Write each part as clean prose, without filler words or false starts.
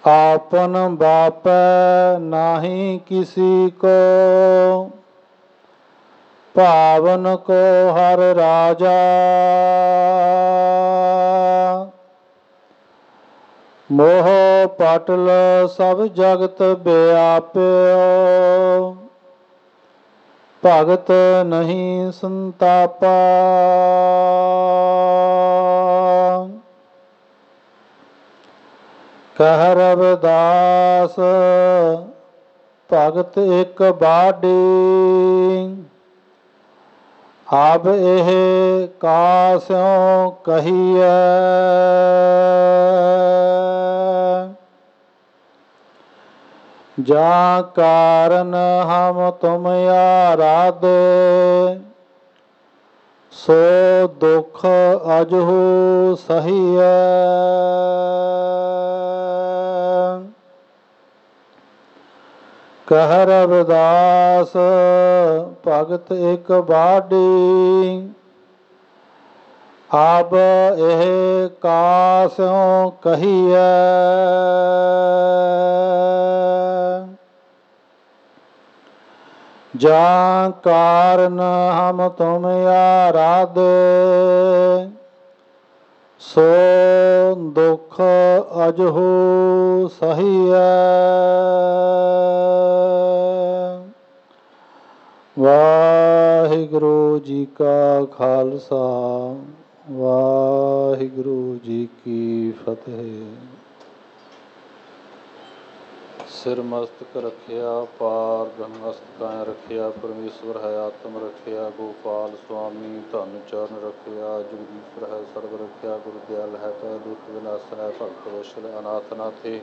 आपन बापै नाही किसी को, पावन को हर राजा। मोह पाटल सब जगत व्याप्यो, भगत नहीं संतापा। कह रविदास भगत एक बाडी, अब एह कास्यों कहिए। जा कारण हम तुम आराधे, सो दुख अजहु सहिए। कह रविदास भगत एक बाडी, अब एह कास्यों कहिए। जा कारण हम तुम आराधे, सो दुख अजहु सहिए। वाहिगुरु जी का खालसा, वाहिगुरु जी की फतेह। सिर मस्तक रखिया पार ब्रह्मस्तकां रखिया, परमेश्वर है आत्म रखिया। गोपाल स्वामी धन चरण रखिया, जगदीश्वर है सर्व रखिया। गुरु दयाल है तो दुख विनाशन है, भगत वशल अनाथ नाथे।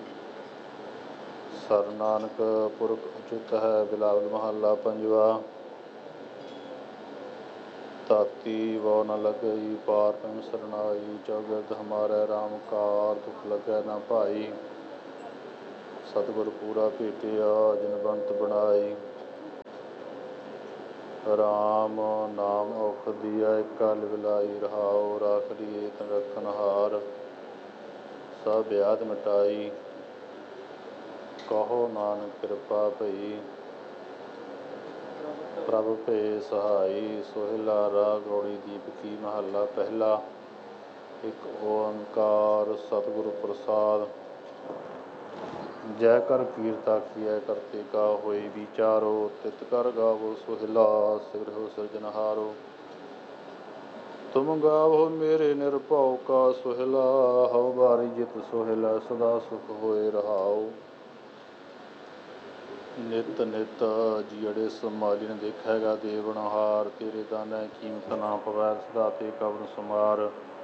सर नानक पुरख उचित है, बिलावल महला पंजवा। ताती वो न लगई पार ब्रह्म सरनाई, चौगिरद हमारे राम कार दुख लगे न भाई। सतगुर पूरा भेटिया जिन बनत बनाई, राम नाम औख दिया कल विलाई। रहाओ राख लिए तन रखन हार, सब ब्याध मिटाई। कहो नानक कृपा भई, प्रभ भे सहाई। सोहिला राग गौड़ी दीप की महला पहला। एक ओंकार सतगुरु प्रसाद। जय कर कीरता किया करते का होए विचारो, तित कर गावो सोहिला सिर हो सिरजनहारो। तुम गावो मेरे निरभउ का सोहिला, हव बारी जित सोहिला सदा सुख होए रहाओ। नित नित जियड़े संभालिन देखैगा देवनहार, तेरे दाने कीमत ना पवै सदा ते कवन सुमार।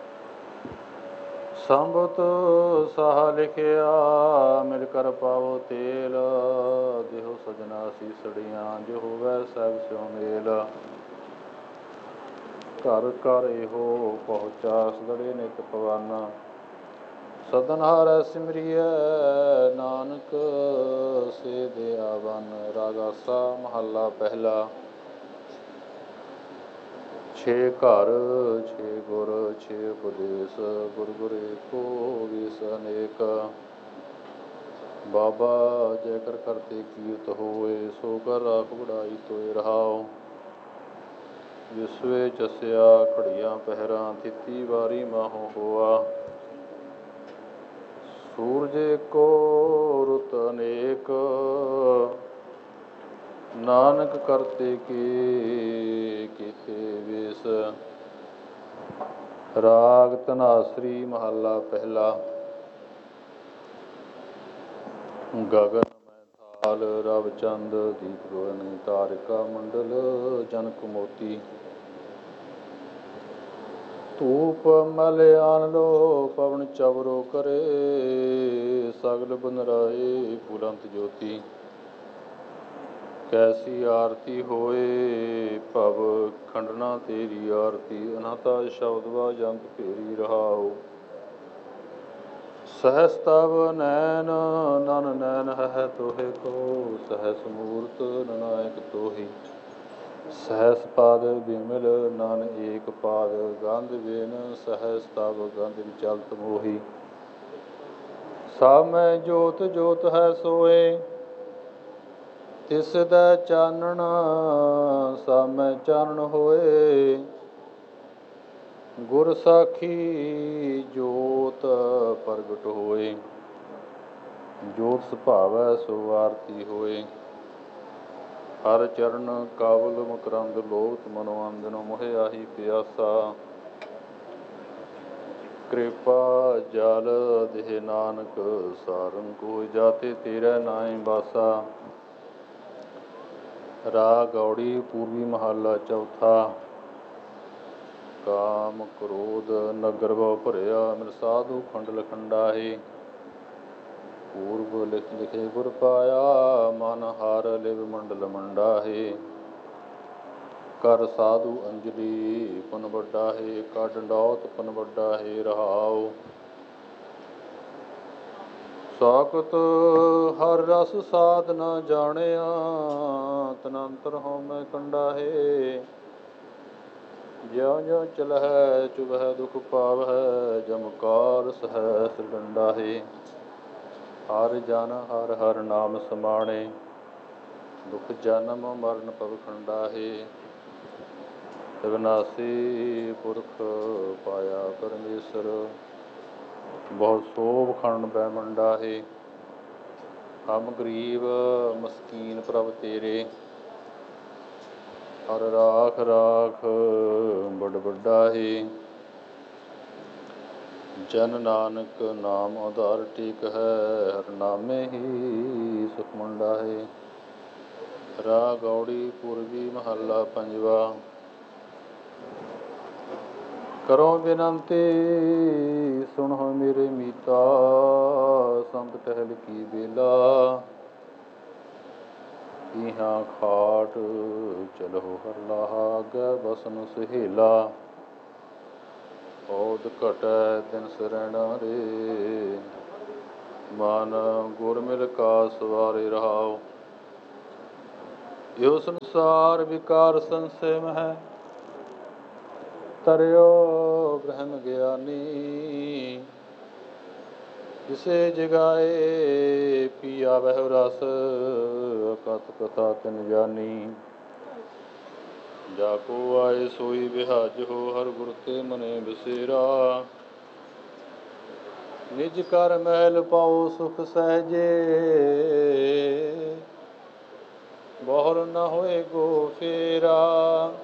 संबत साह लिखिया मिल कर पावो तेल, देहो सजना सीसड़ियाँ जो होवै सब स्यों मेल। घर घर एहो पहुँचा सदड़े नित पवन, सदन हारै सिमरियै नानक से दयावन। रागासा महला पहला। छे घर छे गुर छे उपदेश, गुर गुर एको वेस अनेक। बाबा जय कर करते कीरत होए, सो कर राख बढ़ाई तोय रहाओ। विसवे चसिया घड़ियाँ पहरां, तिती वारी माहो होआ। सूरज एको रुत अनेक, नानक करते कीते वेस। राग धनासरी महला पहला। गगन में थाल रव चंद, दीप गगन तारिका मंडल जनक मोती। धूप मल आन लो पवन चवरो करे, सगल बनराए बुलंत ज्योति। कैसी आरती होए भव खंडना तेरी आरती, अनहता शब्द जंत फेरी रहाओ। सहस तव नैन नन नैन है तोहे को, सहस मूर्त ननायक तोहि। सहस पाद बिमल नन एक पाद, गंध बिन सहस तव गंध चलत मोहि। ਸਭ ਮੈਂ ਜੋਤ ਜੋਤ ਹੈ ਸੋਏ, ਤਿਸ ਦਾ ਚਾਨਣ ਸਭ ਮੈਂ ਚਾਨਣ ਹੋਏ। ਗੁਰ ਸਾਖੀ ਜੋਤ ਪ੍ਰਗਟ ਹੋਏ, ਜੋਤ ਸੁਭਾਵੈ ਸੋ ਆਰਤੀ ਹੋਏ। ਹਰ ਚਰਨ ਕਾਬਲ ਮਕਰੰਦ ਲੋਕ, ਮਨੋ ਅੰਜਨ ਮੋਹਿ ਆਹੀ ਪਿਆਸਾ। ਕਿਰਪਾ ਜਲ ਦੇਹ ਨਾਨਕ, ਸਾਰਨ ਕੋਈ ਜਾਤੇ ਤੇਰਾ ਨਾਇ ਬਾਸਾ। ਰਾਗ ਗੌੜੀ ਪੂਰਬੀ ਮਹੱਲਾ ਚੌਥਾ। ਕਾਮ ਕ੍ਰੋਧ ਨਗਰ ਭਉ ਭਰਿਆ, ਮਿਲ ਸਾਧੂ ਖੰਡ ਲਖੰਡਾਹੀ। ਪੂਰਬ ਲਿਖ ਲਿਖੇ ਗੁਰ ਪਾਇਆ, ਮਨ ਹਰ ਲਿਵ ਮੰਡਲ ਮੰਡਾਹੇ। ਕਰ ਸਾਧੂ ਅੰਜਲੀ ਪੁਨ ਵੱਡਾ ਹੈ, ਕਰ ਡੰਡੌਤ ਪੁਨ ਵੱਡਾ ਹੈ ਰਹਾਉ। ਸਾਖਤ ਹਰ ਰਸ ਸਾਧ ਨ ਜਾਣਿਆ, ਤਨੰਤਰ ਹਉਮੈ ਕੰਡਾ ਹੈ। ਜਿਉ ਜਿਉ ਚਲਹਿ ਚੁਭੈ ਦੁਖ ਪਾਵਹਿ, ਜਮ ਕਾਲ ਸਹੈ ਸਿਰ ਡੰਡਾ ਹੈ। ਹਰ ਜਨ ਹਰ ਹਰ ਨਾਮ ਸਮਾਣੇ, ਦੁਖ ਜਨਮ ਮਰਨ ਭਵ ਖੰਡਾ ਹੈ। ਅਵਿਨਾਸੀ ਪੁਰਖ ਪਾਇਆ ਪਰਮੇਸ਼ਰ, ਬਹੁਤ ਸੋਭ ਖੰਡ ਬ੍ਰਹਮੰਡਾ ਹੈ। ਹਮ ਗਰੀਬ ਮਸਕੀਨ ਪ੍ਰਭ ਤੇਰੇ, ਹਰ ਰਾਖ ਰਾਖ ਬੜ ਵੱਡਾ ਹੈ। ਜਨ ਨਾਨਕ ਨਾਮ ਆਧਾਰ ਟੇਕ ਹੈ, ਹਰ ਨਾਮੇ ਹੀ ਸੁਖ ਮੰਡਾ ਹੈ। ਰਾਗ ਗੌੜੀ ਪੂਰਬੀ ਮਹੱਲਾ ਪੰਜਵਾ। ਕਰੋ ਬੇਨੰਤੀ ਸੁਣੋ ਮੇਰੇ ਮੀਤਾ, ਸੰਤ ਟਹਿਲ ਕੀ ਬੇਲਾ। ਇਹਾਂ ਖਾਟ ਚਲਹੁ ਹਰ ਲਾਹਾ, ਅਗੈ ਬਸਨ ਸੁਹੇਲਾ। ਔਧ ਘਟੈ ਦਿਨ ਸਰੈਣਾ ਰੇ, ਮਨ ਗੁਰ ਮਿਲ ਕਾ ਸਵਾਰੇ ਰਹਾਉ। ਇਹੁ ਸੰਸਾਰ ਵਿਕਾਰ ਸੰਸੈ ਮਹਿ, ਤਰਿਓ ਬ੍ਰਹਮ ਗਿਆਨੀ। ਜਿਸੇ ਜਗਾਏ ਪੀਆ ਬਹਿ ਰਸ, ਅਕਥ ਕਥਾ ਤਿਨ ਜਾਨੀ। ਜਾ ਕੋ ਆਏ ਸੋਈ ਬਿਹਾਜਹੁ, ਹਰ ਗੁਰ ਤੇ ਮਨਿ ਬਸੇਰਾ। ਨਿਜ ਕਰ ਮਹਿਲ ਪਾਉ ਸੁਖ ਸਹਿਜੇ, ਬਹੁਰ ਨ ਹੋਏ ਗੋ ਫੇਰਾ।